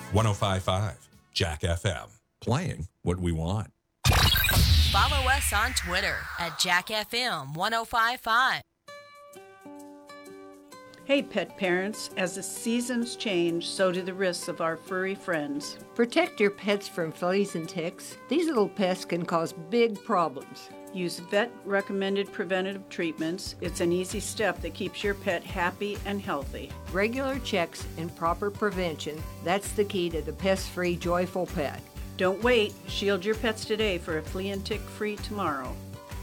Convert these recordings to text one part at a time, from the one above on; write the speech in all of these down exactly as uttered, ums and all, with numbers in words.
one oh five point five Jack F M. Playing what we want. Follow us on Twitter at Jack F M one oh five point five. Hey, pet parents, as the seasons change, so do the risks of our furry friends. Protect your pets from fleas and ticks. These little pests can cause big problems. Use vet-recommended preventative treatments. It's an easy step that keeps your pet happy and healthy. Regular checks and proper prevention, that's the key to the pest-free, joyful pet. Don't wait. Shield your pets today for a flea and tick-free tomorrow.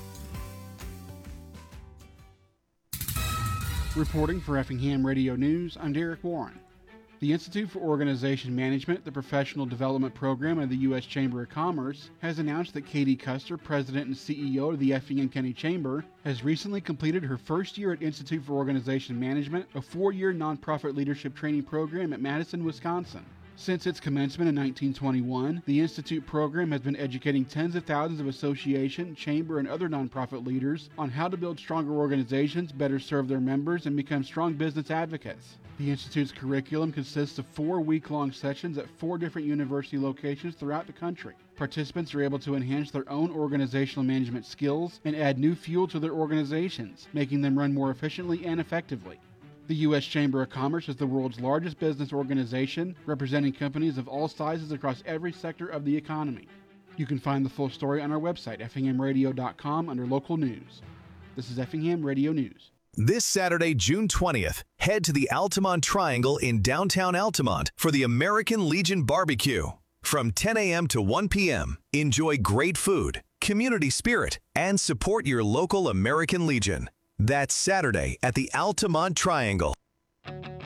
Reporting for Effingham Radio News, I'm Derek Warren. The Institute for Organization Management, the professional development program of the U S Chamber of Commerce, has announced that Katie Custer, President and C E O of the Effingham County Chamber, has recently completed her first year at Institute for Organization Management, a four-year nonprofit leadership training program at Madison, Wisconsin. Since its commencement in nineteen twenty-one, the Institute program has been educating tens of thousands of association, chamber, and other nonprofit leaders on how to build stronger organizations, better serve their members, and become strong business advocates. The Institute's curriculum consists of four week-long sessions at four different university locations throughout the country. Participants are able to enhance their own organizational management skills and add new fuel to their organizations, making them run more efficiently and effectively. The U S Chamber of Commerce is the world's largest business organization, representing companies of all sizes across every sector of the economy. You can find the full story on our website, effingham radio dot com, under local news. This is Effingham Radio News. This Saturday, June twentieth, head to the Altamont Triangle in downtown Altamont for the American Legion Barbecue. From ten a.m. to one p.m., enjoy great food, community spirit, and support your local American Legion. That's Saturday at the Altamont Triangle.